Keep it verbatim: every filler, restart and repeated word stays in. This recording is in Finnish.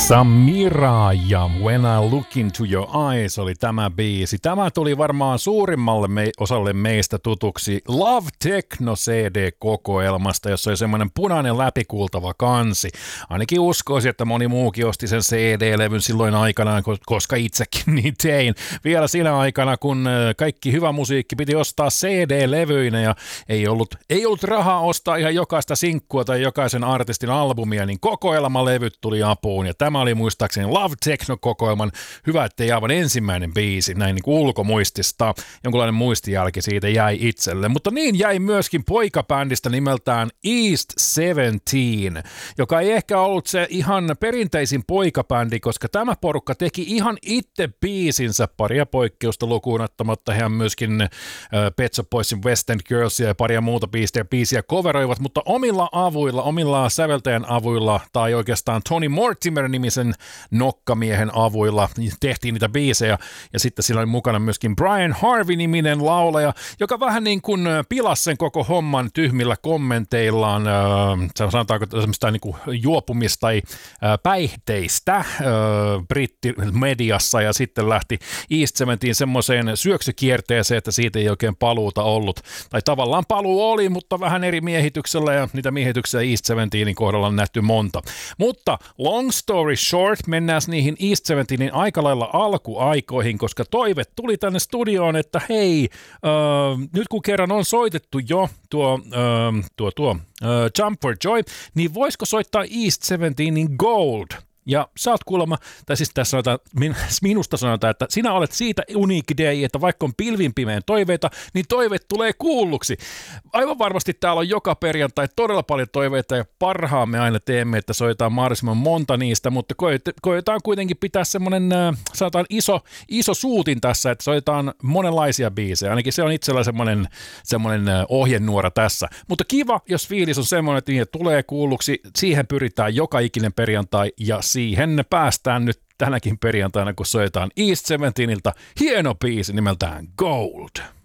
Samira ja When I Look Into Your Eyes oli tämä biisi. Tämä tuli varmaan suurimmalle me- osalle meistä tutuksi Love Techno C D-kokoelmasta, jossa oli semmoinen punainen läpikultava kansi. Ainakin uskoisin, että moni muukin osti sen C D-levyn silloin aikanaan, koska itsekin niin tein. Vielä siinä aikana, kun kaikki hyvä musiikki piti ostaa C D-levyinä ja ei ollut, ei ollut rahaa ostaa ihan jokaista sinkkua tai jokaisen artistin albumia, niin kokoelmalevyt tuli apuun. Ja tämä oli muistaakseni Love Techno-kokoelman hyvä, ettei aivan ensimmäinen biisi, näin niin kuin ulkomuistista. Jonkunlainen muistijälki siitä jäi itselle. Mutta niin jäi myöskin poikabändistä nimeltään East Seventeen, joka ei ehkä ollut se ihan perinteisin poikabändi, koska tämä porukka teki ihan itse biisinsä paria poikkeusta lukuun ottamatta. He myöskin äh, Pet Shop Boysin West End Girlsia ja paria muuta biisiä, biisiä coveroivat, mutta omilla avuilla, omilla säveltäjän avuilla tai oikeastaan Tony Mortimer-nimisen nokkamiehen avuilla tehtiin niitä biisejä, ja sitten siellä oli mukana myöskin Brian Harvey-niminen laulaja, joka vähän niin kuin pilasi sen koko homman tyhmillä kommenteillaan, äh, sanotaanko tämmöistä niin kuin juopumista tai äh, päihteistä äh, brittimediassa, ja sitten lähti East Seventeen semmoiseen syöksykierteeseen, että siitä ei oikein paluuta ollut, tai tavallaan paluu oli, mutta vähän eri miehityksellä, ja niitä miehityksiä East Seventeenin kohdalla on nähty monta. Mutta long story short, mennään niihin East Seventeenin aika lailla alkuaikoihin, koska toive tuli tänne studioon, että hei, äh, nyt kun kerran on soitettu jo tuo, äh, tuo, tuo äh, Jump for Joy, niin voisiko soittaa East Seventeenin Gold? Ja sä oot kuulemma, tai siis tässä sanotaan, minusta sanotaan, että sinä olet siitä uniikki D J, että vaikka on pilvinpimeän toiveita, niin toiveet tulee kuulluksi. Aivan varmasti täällä on joka perjantai todella paljon toiveita ja parhaamme aina teemme, että soitaan mahdollisimman monta niistä, mutta koetaan kuitenkin pitää semmoinen, sanotaan iso, iso suutin tässä, että soitaan monenlaisia biisejä. Ainakin se on itsellä semmoinen, semmoinen ohjenuora tässä. Mutta kiva, jos fiilis on semmoinen, että niitä tulee kuulluksi. Siihen pyritään joka ikinen perjantai ja siihen päästään nyt tänäkin perjantaina, kun soitaan East Seventeeniltä hieno biisi nimeltään Gold.